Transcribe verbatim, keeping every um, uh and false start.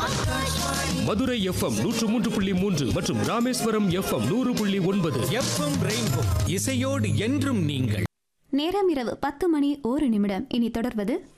Madurai FM நூற்று மூன்று புள்ளி மூன்று மற்றும் ராமேஸ்வரம் எஃப்எம் நூறு புள்ளி ஒன்பது. எஃப்எம் ரெயின்போ இசையோடு என்றும் நீங்கள். நேரம் இரவு பத்து மணி ஒரு நிமிடம். இனி தொடர்வது